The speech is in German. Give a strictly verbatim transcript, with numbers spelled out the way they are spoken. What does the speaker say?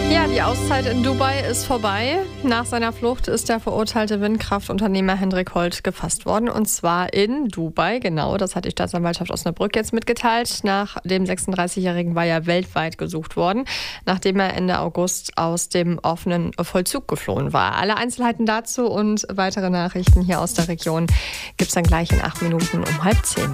Ja, die Auszeit in Dubai ist vorbei. Nach seiner Flucht ist der verurteilte Windkraftunternehmer Hendrik Holt gefasst worden. Und zwar in Dubai, genau. Das hat die Staatsanwaltschaft Osnabrück jetzt mitgeteilt. Nach dem sechsunddreißigjährigen war er weltweit gesucht worden, nachdem er Ende August aus dem offenen Vollzug geflohen war. Alle Einzelheiten dazu und weitere Nachrichten hier aus der Region gibt es dann gleich in acht Minuten um halb zehn.